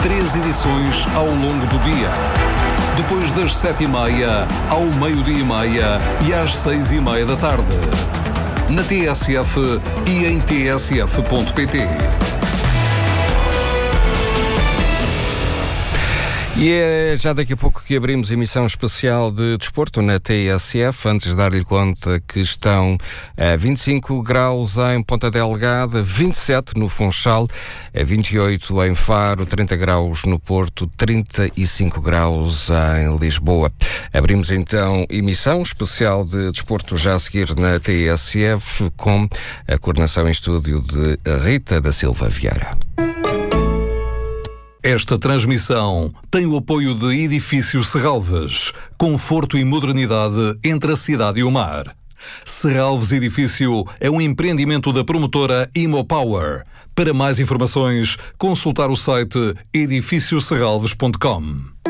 3 edições ao longo do dia. Depois das 7h30, ao 12h30 e às 6h30 da tarde. Na TSF e em tsf.pt. E é já daqui a pouco que abrimos a emissão especial de desporto na TSF. Antes de dar-lhe conta que estão a 25 graus em Ponta Delgada, 27 no Funchal, 28 em Faro, 30 graus no Porto, 35 graus em Lisboa. Abrimos então emissão especial de desporto já a seguir na TSF com a coordenação em estúdio de Rita da Silva Vieira. Esta transmissão tem o apoio de Edifício Serralves, conforto e modernidade entre a cidade e o mar. Serralves Edifício é um empreendimento da promotora Imopower. Para mais informações, consultar o site edifícioserralves.com.